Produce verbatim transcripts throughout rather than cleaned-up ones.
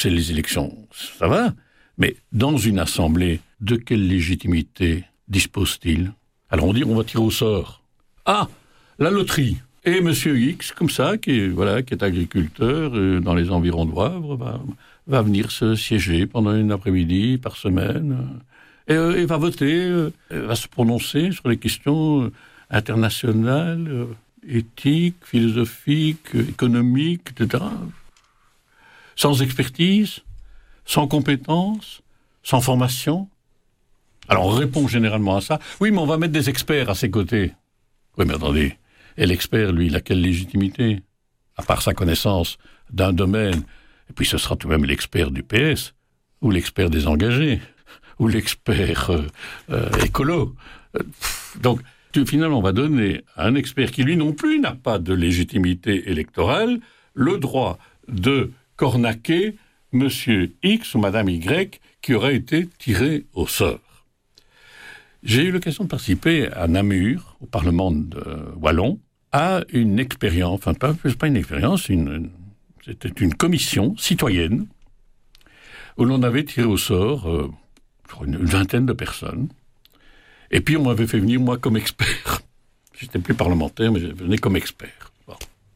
C'est les élections, ça va, mais dans une assemblée, de quelle légitimité dispose-t-il ? Alors on dit, on va tirer au sort. Ah, la loterie. Et Monsieur X, comme ça, qui est, voilà, qui est agriculteur euh, dans les environs de Wavre, va, va venir se siéger pendant une après-midi par semaine et, euh, et va voter, euh, va se prononcer sur les questions euh, internationales, euh, éthiques, philosophiques, euh, économiques, et cetera. Sans expertise, sans compétences, sans formation. Alors on répond généralement à ça. Oui, mais on va mettre des experts à ses côtés. Oui, mais attendez. Et l'expert, lui, il a quelle légitimité ? À part sa connaissance d'un domaine. Et puis ce sera tout de même l'expert du P S, ou l'expert des engagés, ou l'expert euh, euh, écolo. Euh, donc, tu, finalement, on va donner à un expert qui, lui non plus, n'a pas de légitimité électorale, le droit de cornaquer Monsieur X ou Madame Y qui aurait été tiré au sort. J'ai eu l'occasion de participer à Namur, au Parlement de Wallon, à une expérience, enfin pas, pas une expérience, une, une, c'était une commission citoyenne où l'on avait tiré au sort euh, une, une vingtaine de personnes. Et puis on m'avait fait venir moi comme expert. J'étais plus parlementaire, mais je venais comme expert. Bon.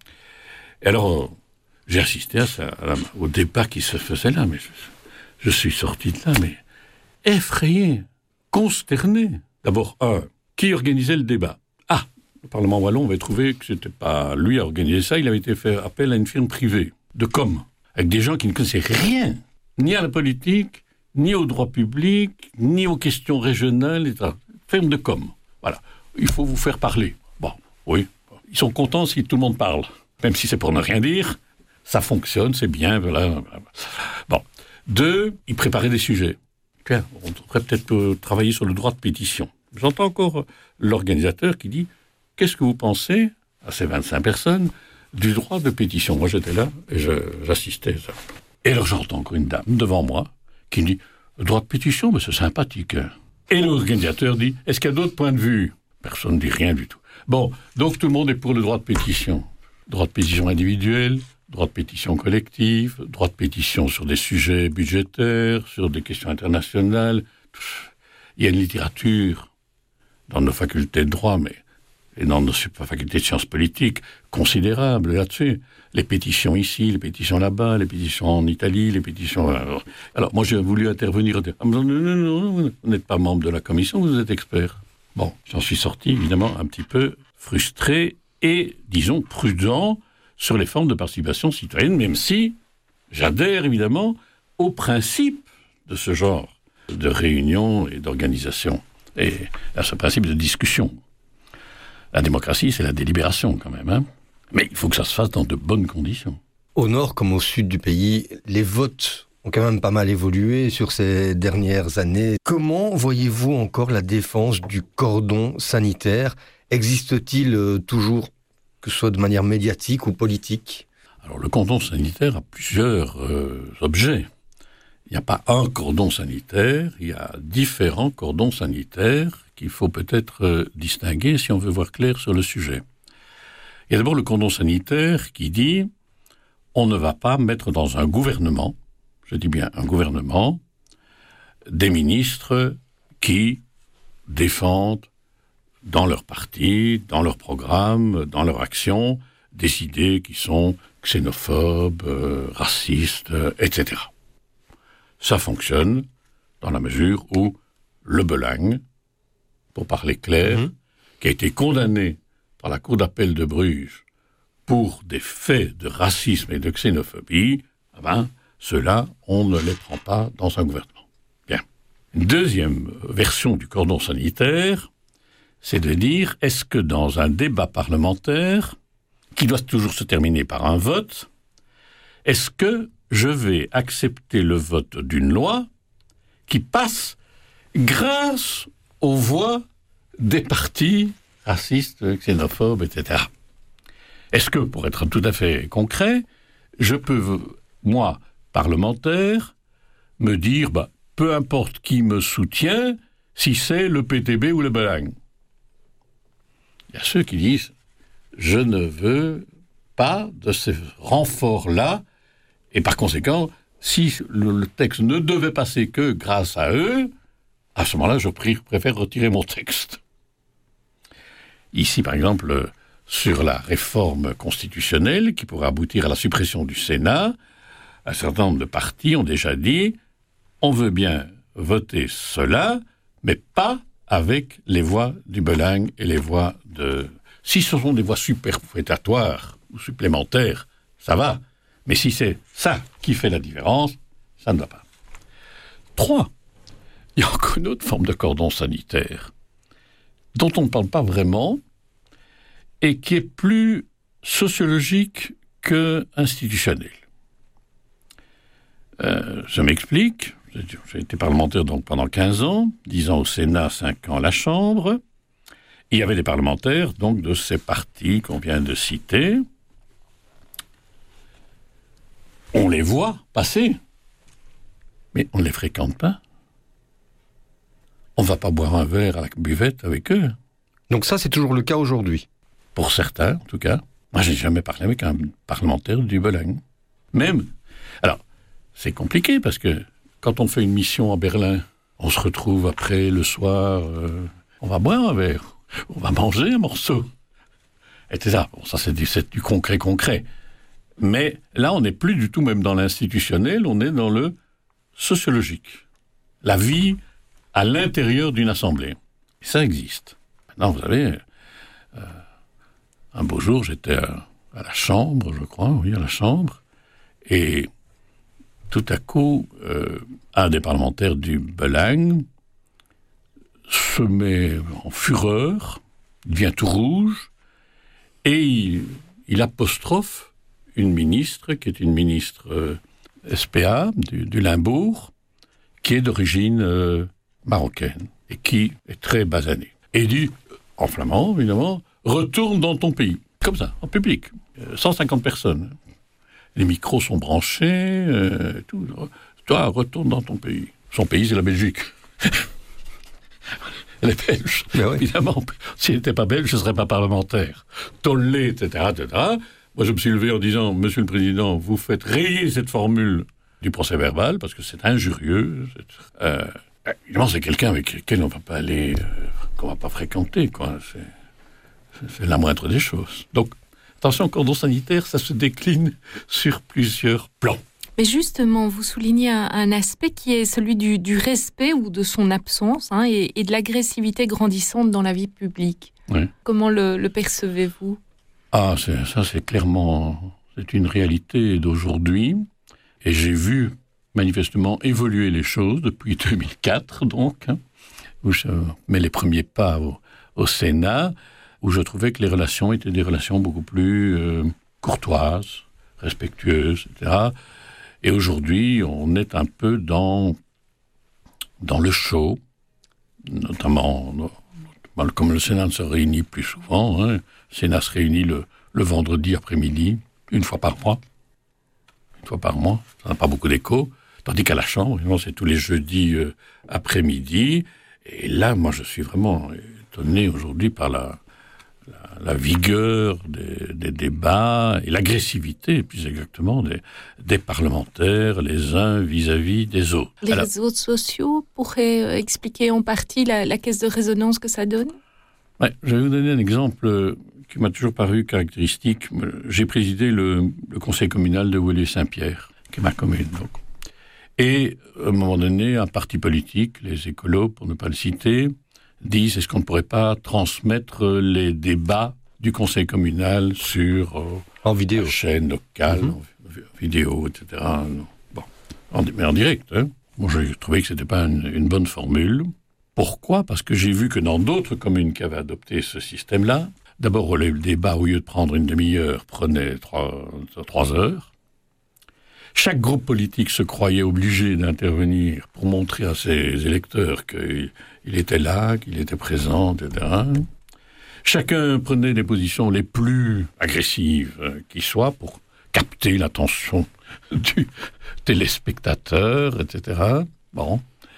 Et alors, euh, j'ai assisté à ça, à la, au débat qui se faisait là, mais je, je suis sorti de là, mais effrayé. Consterné. D'abord, un, qui organisait le débat ? Ah, le Parlement wallon avait trouvé que c'était pas lui à organiser ça, il avait été fait appel à une firme privée, de com, avec des gens qui ne connaissaient rien, ni à la politique, ni au droit public, ni aux questions régionales, et cetera. Firme de com. Voilà. Il faut vous faire parler. Bon, oui. Ils sont contents si tout le monde parle. Même si c'est pour ne rien dire, ça fonctionne, c'est bien, voilà. Bon. Deux, ils préparaient des sujets. Tiens, on devrait peut-être euh, travailler sur le droit de pétition. J'entends encore euh, l'organisateur qui dit « Qu'est-ce que vous pensez, à ces vingt-cinq personnes, du droit de pétition ?» Moi, j'étais là et je, j'assistais à ça. Et alors, j'entends encore une dame devant moi qui me dit « Le droit de pétition, mais c'est sympathique. Hein. » Et l'organisateur dit « Est-ce qu'il y a d'autres points de vue ?» Personne ne dit rien du tout. Bon, donc tout le monde est pour le droit de pétition. Droit de pétition individuel, droit de pétition collective, droit de pétition sur des sujets budgétaires, sur des questions internationales. Il y a une littérature dans nos facultés de droit, mais et dans nos facultés de sciences politiques, considérable là-dessus. Les pétitions ici, les pétitions là-bas, les pétitions en Italie, les pétitions... Alors, alors moi, j'ai voulu intervenir et dire ah, « Non, non, non, non, vous n'êtes pas membre de la commission, vous êtes expert. » Bon, j'en suis sorti, évidemment, un petit peu frustré et, disons, prudent sur les formes de participation citoyenne, même si j'adhère évidemment au principe de ce genre de réunion et d'organisation, et à ce principe de discussion. La démocratie, c'est la délibération quand même, hein. Mais il faut que ça se fasse dans de bonnes conditions. Au nord comme au sud du pays, les votes ont quand même pas mal évolué sur ces dernières années. Comment voyez-vous encore la défense du cordon sanitaire ? Existe-t-il toujours, que ce soit de manière médiatique ou politique ? Alors, le cordon sanitaire a plusieurs euh, objets. Il n'y a pas un cordon sanitaire, il y a différents cordons sanitaires qu'il faut peut-être euh, distinguer si on veut voir clair sur le sujet. Il y a d'abord le cordon sanitaire qui dit on ne va pas mettre dans un gouvernement, je dis bien un gouvernement, des ministres qui défendent dans leur parti, dans leur programme, dans leur action, des idées qui sont xénophobes, euh, racistes, euh, et cetera. Ça fonctionne dans la mesure où Le Belaing, pour parler clair, mmh. qui a été condamné par la Cour d'appel de Bruges pour des faits de racisme et de xénophobie, eh ben, ceux-là, on ne les prend pas dans un gouvernement. Bien. Une deuxième version du cordon sanitaire, c'est de dire, est-ce que dans un débat parlementaire, qui doit toujours se terminer par un vote, est-ce que je vais accepter le vote d'une loi qui passe grâce aux voix des partis racistes, xénophobes, et cetera. Est-ce que, pour être tout à fait concret, je peux, moi, parlementaire, me dire, bah, peu importe qui me soutient, si c'est le P T B ou le Belaing. Il y a ceux qui disent, je ne veux pas de ces renforts-là, et par conséquent, si le, le texte ne devait passer que grâce à eux, à ce moment-là, je préfère retirer mon texte. Ici, par exemple, sur la réforme constitutionnelle qui pourrait aboutir à la suppression du Sénat, un certain nombre de partis ont déjà dit on veut bien voter cela, mais pas avec les voix du Belang et les voix de... Si ce sont des voix superfétatoires ou supplémentaires, ça va. Mais si c'est ça qui fait la différence, ça ne va pas. Trois, il y a encore une autre forme de cordon sanitaire dont on ne parle pas vraiment et qui est plus sociologique que institutionnel. Euh, je m'explique. J'ai été parlementaire donc pendant quinze ans, dix ans au Sénat, cinq ans à la Chambre. Il y avait des parlementaires donc de ces partis qu'on vient de citer. On les voit passer, mais on ne les fréquente pas. On ne va pas boire un verre à la buvette avec eux. Donc ça, c'est toujours le cas aujourd'hui? Pour certains, en tout cas. Moi, je n'ai jamais parlé avec un parlementaire du Belang. Même. Alors, c'est compliqué parce que quand on fait une mission à Berlin, on se retrouve après, le soir, euh, on va boire un verre, on va manger un morceau, et cetera. Bon, ça, c'est du, c'est du concret, concret. Mais là, on n'est plus du tout même dans l'institutionnel, on est dans le sociologique. La vie à l'intérieur d'une assemblée. Et ça existe. Maintenant, vous savez, euh, un beau jour, j'étais à, à la Chambre, je crois, oui, à la Chambre, et tout à coup, euh, un des parlementaires du Belang se met en fureur, il devient tout rouge, et il, il apostrophe une ministre, qui est une ministre euh, S P A, du, du Limbourg, qui est d'origine euh, marocaine, et qui est très basanée. Et il dit, en flamand, évidemment, « Retourne dans ton pays », comme ça, en public, euh, cent cinquante personnes. Les micros sont branchés, euh, tout. Toi, retourne dans ton pays. Son pays, c'est la Belgique. Elle est belge, ouais. Évidemment. S'il n'était pas belge, je ne serais pas parlementaire. Tollé, et cetera, et cetera. Moi, je me suis levé en disant, Monsieur le Président, vous faites rayer cette formule du procès-verbal, parce que c'est injurieux. C'est, euh, évidemment, c'est quelqu'un avec lequel on ne va pas aller, euh, qu'on ne va pas fréquenter, quoi. C'est, c'est, c'est la moindre des choses. Donc, attention, cordon sanitaire, ça se décline sur plusieurs plans. Mais justement, vous soulignez un, un aspect qui est celui du, du respect ou de son absence, hein, et, et de l'agressivité grandissante dans la vie publique. Oui. Comment le, le percevez-vous ? Ah, c'est, ça c'est clairement, c'est une réalité d'aujourd'hui. Et j'ai vu manifestement évoluer les choses depuis deux mille quatre, donc, hein, où je mets les premiers pas au, au Sénat, où je trouvais que les relations étaient des relations beaucoup plus euh, courtoises, respectueuses, et cetera. Et aujourd'hui, on est un peu dans, dans le show, notamment, notamment comme le Sénat ne se réunit plus souvent, hein, le Sénat se réunit le, le vendredi après-midi, une fois par mois, une fois par mois, ça n'a pas beaucoup d'écho, tandis qu'à la Chambre, c'est tous les jeudis euh, après-midi, et là, moi, je suis vraiment étonné aujourd'hui par la... La, la vigueur des, des débats et l'agressivité, plus exactement, des, des parlementaires, les uns vis-à-vis des autres. Les Alors, réseaux sociaux pourraient expliquer en partie la, la caisse de résonance que ça donne ? Ouais, je vais vous donner un exemple qui m'a toujours paru caractéristique. J'ai présidé le, le conseil communal de Woluwe-Saint-Pierre, qui est ma commune, donc. Et, à un moment donné, un parti politique, les écolos, pour ne pas le citer, disent, est-ce qu'on ne pourrait pas transmettre les débats du conseil communal sur euh, en vidéo. La chaîne locale, mm-hmm. en vidéo, et cetera. Bon, en, mais en direct. Hein. Moi, j'ai trouvé que ce n'était pas une, une bonne formule. Pourquoi ? Parce que j'ai vu que dans d'autres communes qui avaient adopté ce système-là, d'abord, le débat, au lieu de prendre une demi-heure, prenait trois, trois heures. Chaque groupe politique se croyait obligé d'intervenir pour montrer à ses électeurs qu'il il était là, qu'il était présent, et cetera. Chacun prenait des positions les plus agressives qui soient pour capter l'attention du téléspectateur, et cetera. Bon.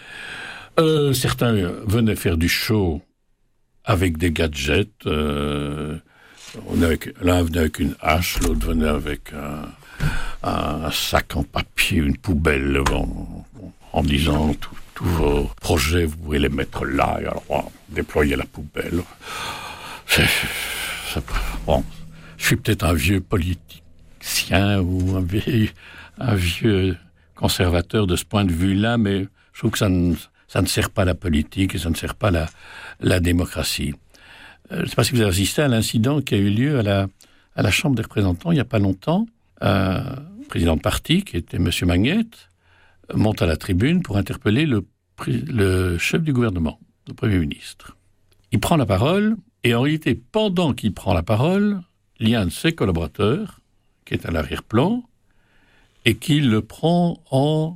Euh, certains venaient faire du show avec des gadgets. Euh, on avait, l'un venait avec une hache, l'autre venait avec un... un sac en papier, une poubelle, en, en disant tout, tous vos projets, vous pouvez les mettre là, et alors oh, déployer la poubelle. C'est, c'est, bon, je suis peut-être un vieux politicien ou un vieux, un vieux conservateur de ce point de vue-là, mais je trouve que ça ne, ça ne sert pas la politique et ça ne sert pas la, la démocratie. Euh, je ne sais pas si vous avez assisté à l'incident qui a eu lieu à la, à la Chambre des représentants il n'y a pas longtemps. Un président de parti, qui était M. Magnette, monte à la tribune pour interpeller le, le chef du gouvernement, le Premier ministre. Il prend la parole, et en réalité, pendant qu'il prend la parole, il y a un de ses collaborateurs, qui est à l'arrière-plan, et qui le prend en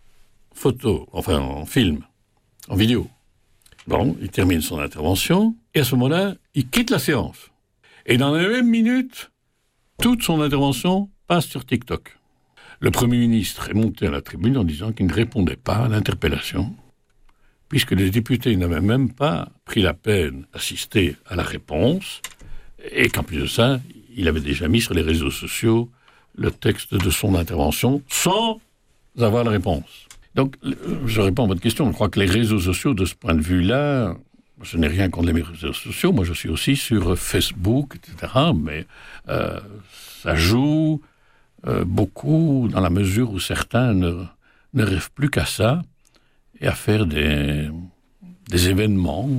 photo, enfin en film, en vidéo. Bon, il termine son intervention, et à ce moment-là, il quitte la séance. Et dans la même minute, toute son intervention passe sur TikTok. Le Premier ministre est monté à la tribune en disant qu'il ne répondait pas à l'interpellation, puisque les députés n'avaient même pas pris la peine d'assister à la réponse, et qu'en plus de ça, il avait déjà mis sur les réseaux sociaux le texte de son intervention sans avoir la réponse. Donc, je réponds à votre question. Je crois que les réseaux sociaux, de ce point de vue-là, je n'ai rien contre les réseaux sociaux. Moi, je suis aussi sur Facebook, et cetera. Mais euh, ça joue euh, beaucoup dans la mesure où certains ne, ne rêvent plus qu'à ça et à faire des, des événements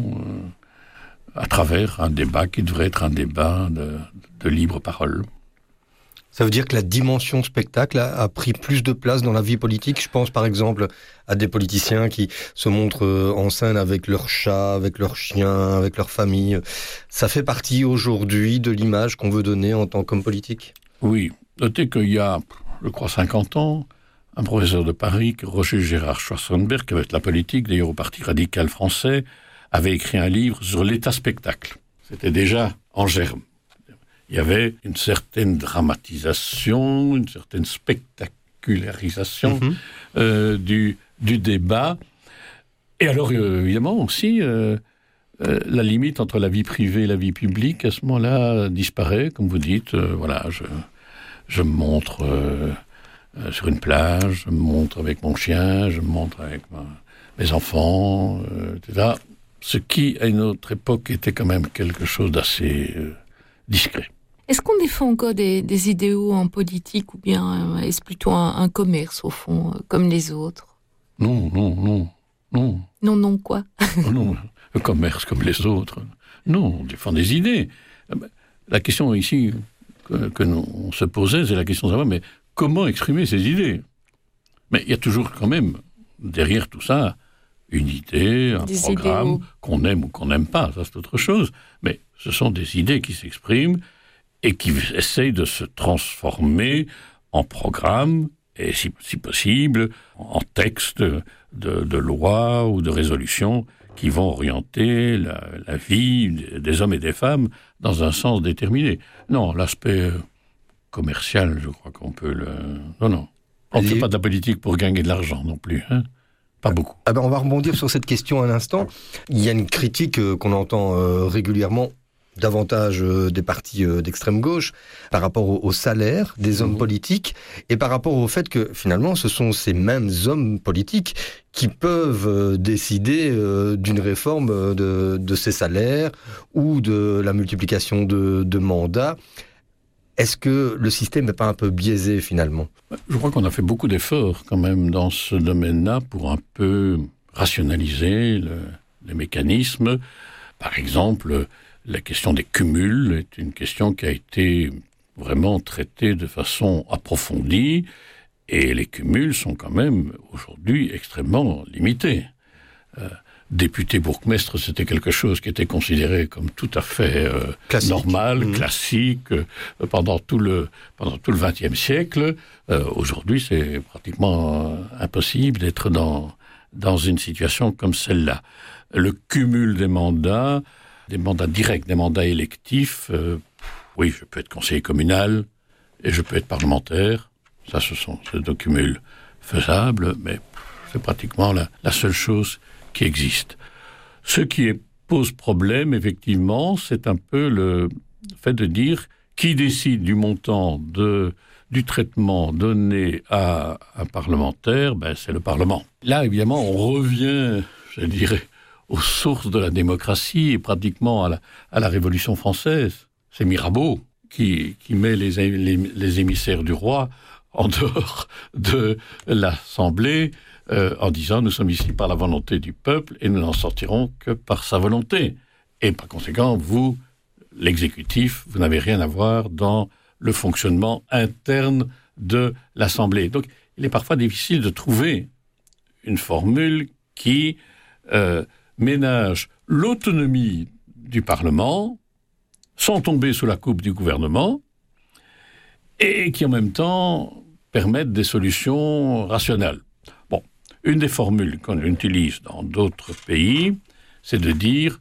euh, à travers un débat qui devrait être un débat de, de libre parole. Ça veut dire que la dimension spectacle a, a pris plus de place dans la vie politique. Je pense par exemple à des politiciens qui se montrent en scène avec leurs chats, avec leurs chiens, avec leur famille. Ça fait partie aujourd'hui de l'image qu'on veut donner en tant qu'homme politique ? Oui. Notez qu'il y a, je crois, cinquante ans, un professeur de Paris, Roger Gérard Schwarzenberg, qui avait la politique, d'ailleurs au Parti radical français, avait écrit un livre sur l'état spectacle. C'était déjà en germe. Il y avait une certaine dramatisation, une certaine spectacularisation mmh. euh, du, du débat. Et alors, euh, évidemment, aussi, euh, euh, la limite entre la vie privée et la vie publique, à ce moment-là, disparaît. Comme vous dites, euh, voilà, je, je me montre euh, euh, sur une plage, je me montre avec mon chien, je me montre avec ma, mes enfants, euh, et cetera. Ce qui, à une autre époque, était quand même quelque chose d'assez euh, discret. Est-ce qu'on défend encore des, des idéaux en politique ou bien euh, est-ce plutôt un, un commerce, au fond, euh, comme les autres ? Non, non, non, non. Non, non, quoi ? Non, un commerce comme les autres. Non, on défend des idées. La question ici que, que nous, on se posait, c'est la question de savoir, mais comment exprimer ces idées ? Mais il y a toujours quand même, derrière tout ça, une idée, un des programme, idéaux. Qu'on aime ou qu'on n'aime pas, ça c'est autre chose. Mais ce sont des idées qui s'expriment et qui essayent de se transformer en programme, et si, si possible, en texte de, de loi ou de résolution qui vont orienter la, la vie des hommes et des femmes dans un sens déterminé. Non, l'aspect commercial, je crois qu'on peut le... Non, non. On ne fait pas de la politique pour gagner de l'argent non plus, hein. Pas beaucoup. Ah ben on va rebondir sur cette question un instant. Il y a une critique euh, qu'on entend euh, régulièrement, davantage euh, des partis euh, d'extrême gauche, par rapport au, au salaire des hommes mmh. politiques, et par rapport au fait que, finalement, ce sont ces mêmes hommes politiques qui peuvent euh, décider euh, d'une réforme de, de ces salaires ou de la multiplication de, de mandats. Est-ce que le système n'est pas un peu biaisé, finalement ? Je crois qu'on a fait beaucoup d'efforts, quand même, dans ce domaine-là, pour un peu rationaliser le, les mécanismes. Par exemple, la question des cumuls est une question qui a été vraiment traitée de façon approfondie, et les cumuls sont quand même, aujourd'hui, extrêmement limités. Euh, député bourgmestre, c'était quelque chose qui était considéré comme tout à fait euh, normal, mmh. classique, euh, pendant tout le pendant tout le vingtième siècle. Euh, aujourd'hui, c'est pratiquement euh, impossible d'être dans dans une situation comme celle-là. Le cumul des mandats, des mandats directs, des mandats électifs, euh, oui, je peux être conseiller communal et je peux être parlementaire. Ça, ce sont ces deux cumuls faisables, mais c'est pratiquement la, la seule chose qui existe. Ce qui est, pose problème, effectivement, c'est un peu le fait de dire qui décide du montant de, du traitement donné à un parlementaire, ben, c'est le Parlement. Là, évidemment, on revient, je dirais, aux sources de la démocratie et pratiquement à la, à la Révolution française. C'est Mirabeau qui, qui met les, les, les émissaires du roi en dehors de l'Assemblée euh, en disant « Nous sommes ici par la volonté du peuple et nous n'en sortirons que par sa volonté ». Et par conséquent, vous, l'exécutif, vous n'avez rien à voir dans le fonctionnement interne de l'Assemblée. Donc, il est parfois difficile de trouver une formule qui euh, ménage l'autonomie du Parlement sans tomber sous la coupe du gouvernement et qui, en même temps, permette des solutions rationnelles. Bon, une des formules qu'on utilise dans d'autres pays, c'est de dire,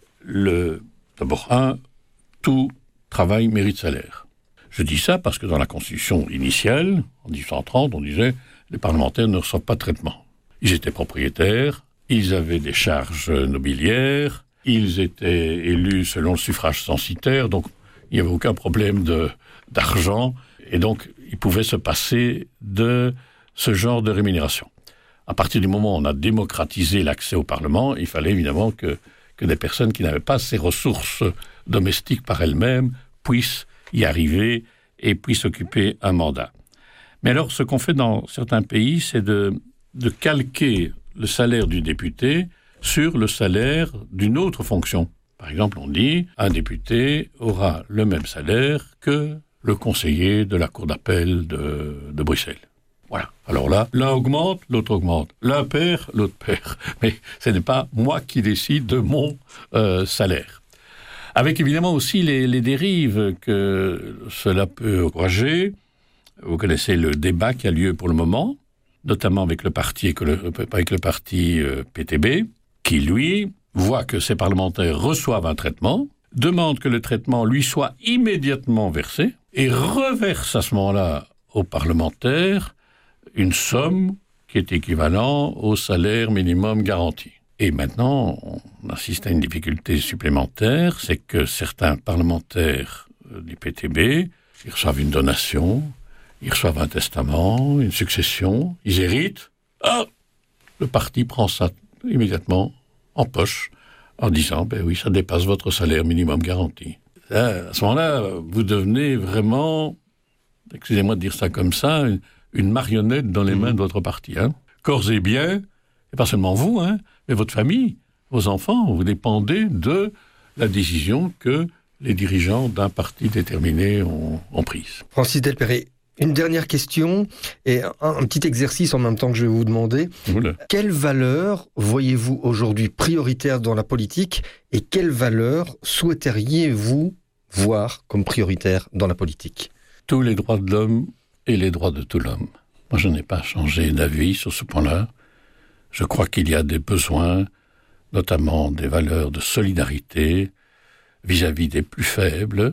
le, d'abord, un, tout travail mérite salaire. Je dis ça parce que dans la Constitution initiale, en dix-huit cent trente, on disait les parlementaires ne reçoivent pas de traitement. Ils étaient propriétaires, ils avaient des charges nobiliaires, ils étaient élus selon le suffrage censitaire, donc il n'y avait aucun problème de, d'argent, et donc ils pouvaient se passer de ce genre de rémunération. À partir du moment où on a démocratisé l'accès au Parlement, il fallait évidemment que, que des personnes qui n'avaient pas ces ressources domestiques par elles-mêmes puissent y arriver et puissent occuper un mandat. Mais alors, ce qu'on fait dans certains pays, c'est de, de calquer le salaire du député sur le salaire d'une autre fonction. Par exemple, on dit un député aura le même salaire que le conseiller de la cour d'appel de, de Bruxelles. Voilà. Alors là, l'un augmente, l'autre augmente. L'un perd, l'autre perd. Mais ce n'est pas moi qui décide de mon euh, salaire. Avec évidemment aussi les, les dérives que cela peut encourager. Vous connaissez le débat qui a lieu pour le moment, notamment avec le parti, avec le parti euh, P T B, qui, lui, voit que ses parlementaires reçoivent un traitement, demande que le traitement lui soit immédiatement versé, et reverse à ce moment-là aux parlementaires une somme qui est équivalente au salaire minimum garanti. Et maintenant, on assiste à une difficulté supplémentaire, c'est que certains parlementaires du P T B, ils reçoivent une donation, ils reçoivent un testament, une succession, ils héritent. Ah, le parti prend ça immédiatement en poche en disant, ben oui, ça dépasse votre salaire minimum garanti. Là, à ce moment-là, vous devenez vraiment, excusez-moi de dire ça comme ça, une, une marionnette dans les mains de votre parti. Hein. Corps et biens, et pas seulement vous, hein, mais votre famille, vos enfants, vous dépendez de la décision que les dirigeants d'un parti déterminé ont, ont prise. Francis Delperrey, une dernière question et un, un petit exercice en même temps que je vais vous demander. Oula. Quelles valeurs voyez-vous aujourd'hui prioritaires dans la politique et quelles valeurs souhaiteriez-vous voir comme prioritaires dans la politique ? Tous les droits de l'homme et les droits de tout l'homme. Moi, je n'ai pas changé d'avis sur ce point-là. Je crois qu'il y a des besoins, notamment des valeurs de solidarité vis-à-vis des plus faibles.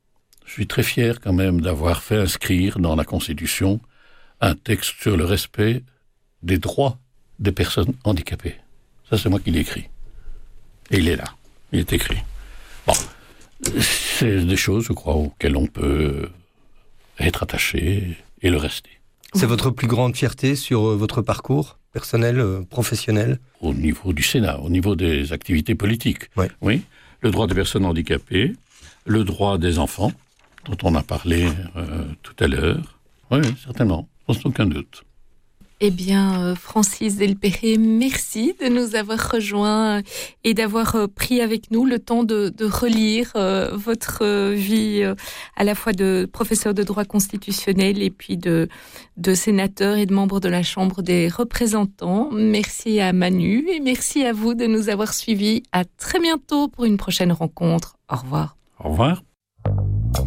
Je suis très fier quand même d'avoir fait inscrire dans la Constitution un texte sur le respect des droits des personnes handicapées. Ça, c'est moi qui l'ai écrit. Et il est là. Il est écrit. Bon, c'est des choses, je crois, auxquelles on peut être attaché et le rester. C'est votre plus grande fierté sur votre parcours personnel, professionnel ? Au niveau du Sénat, au niveau des activités politiques. Ouais. Oui. Le droit des personnes handicapées, le droit des enfants, dont on a parlé euh, tout à l'heure. Oui, certainement, sans aucun doute. Eh bien, Francis Delperrey, merci de nous avoir rejoints et d'avoir pris avec nous le temps de, de relire euh, votre vie euh, à la fois de professeur de droit constitutionnel et puis de, de sénateur et de membre de la Chambre des représentants. Merci à Manu et merci à vous de nous avoir suivis. À très bientôt pour une prochaine rencontre. Au revoir. Au revoir.